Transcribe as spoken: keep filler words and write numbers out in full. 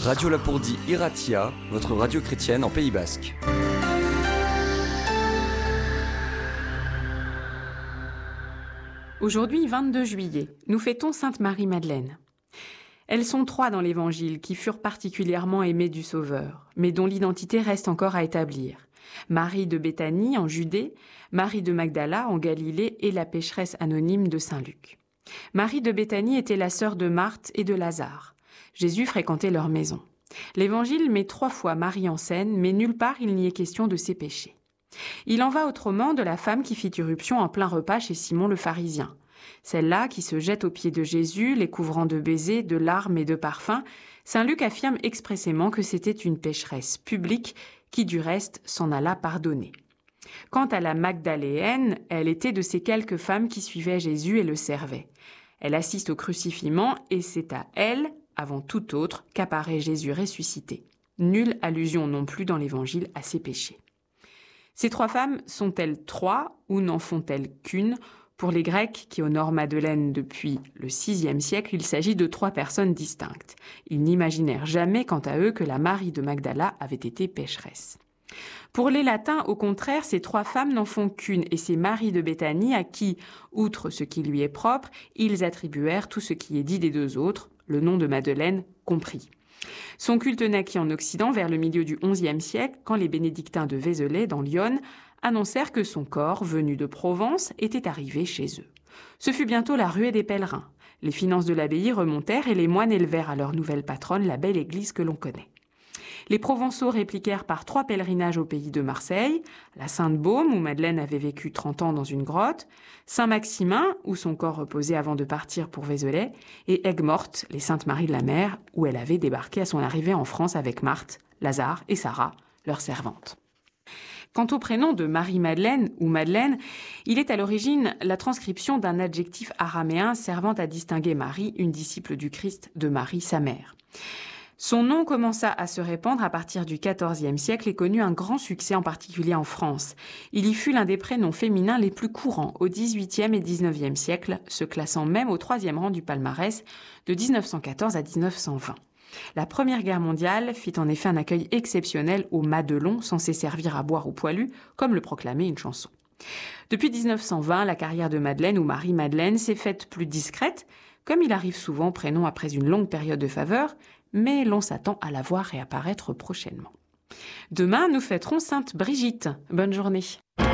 Radio Lapourdie Iratia, votre radio chrétienne en Pays Basque. Aujourd'hui, vingt-deux juillet, nous fêtons Sainte Marie-Madeleine. Elles sont trois dans l'Évangile qui furent particulièrement aimées du Sauveur, mais dont l'identité reste encore à établir. Marie de Béthanie en Judée, Marie de Magdala en Galilée et la pécheresse anonyme de Saint Luc. Marie de Béthanie était la sœur de Marthe et de Lazare. Jésus fréquentait leur maison. L'Évangile met trois fois Marie en scène, mais nulle part il n'y est question de ses péchés. Il en va autrement de la femme qui fit irruption en plein repas chez Simon le pharisien. Celle-là qui se jette aux pieds de Jésus, les couvrant de baisers, de larmes et de parfums. Saint Luc affirme expressément que c'était une pécheresse publique qui du reste s'en alla pardonner. Quant à la Magdaléenne, elle était de ces quelques femmes qui suivaient Jésus et le servaient. Elle assiste au crucifiement et c'est à elle, avant tout autre, qu'apparaît Jésus ressuscité. Nulle allusion non plus dans l'Évangile à ses péchés. Ces trois femmes sont-elles trois ou n'en font-elles qu'une ? Pour les Grecs qui honorent Madeleine depuis le sixième siècle, il s'agit de trois personnes distinctes. Ils n'imaginèrent jamais, quant à eux, que la Marie de Magdala avait été pécheresse. Pour les Latins, au contraire, ces trois femmes n'en font qu'une, et c'est Marie de Béthanie à qui, outre ce qui lui est propre, ils attribuèrent tout ce qui est dit des deux autres, le nom de Madeleine compris. Son culte naquit en Occident vers le milieu du onzième siècle, quand les bénédictins de Vézelay, dans l'Yonne, annoncèrent que son corps, venu de Provence, était arrivé chez eux. Ce fut bientôt la ruée des pèlerins. Les finances de l'abbaye remontèrent et les moines élevèrent à leur nouvelle patronne la belle église que l'on connaît. Les Provençaux répliquèrent par trois pèlerinages au pays de Marseille, la Sainte-Baume, où Madeleine avait vécu trente ans dans une grotte, Saint-Maximin, où son corps reposait avant de partir pour Vézelay, et Aigues-Mortes, les Saintes-Maries de la Mer, où elle avait débarqué à son arrivée en France avec Marthe, Lazare et Sarah, leurs servantes. Quant au prénom de Marie-Madeleine ou Madeleine, il est à l'origine la transcription d'un adjectif araméen servant à distinguer Marie, une disciple du Christ, de Marie, sa mère. Son nom commença à se répandre à partir du quatorzième siècle et connut un grand succès, en particulier en France. Il y fut l'un des prénoms féminins les plus courants au dix-huitième et dix-neuvième siècle, se classant même au troisième rang du palmarès de dix-neuf cent quatorze à dix-neuf cent vingt. La Première Guerre mondiale fit en effet un accueil exceptionnel au Madelon, censé servir à boire aux poilus, comme le proclamait une chanson. Depuis dix-neuf cent vingt, la carrière de Madeleine ou Marie-Madeleine s'est faite plus discrète, comme il arrive souvent prénom après une longue période de faveur, mais l'on s'attend à la voir réapparaître prochainement. Demain, nous fêterons Sainte Brigitte. Bonne journée.